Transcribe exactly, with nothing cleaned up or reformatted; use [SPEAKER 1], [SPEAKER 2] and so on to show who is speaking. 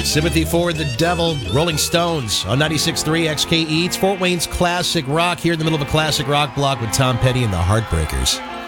[SPEAKER 1] Sympathy for the Devil, Rolling Stones on ninety-six point three X K E. It's Fort Wayne's classic rock here in the middle of a classic rock block with Tom Petty and the Heartbreakers.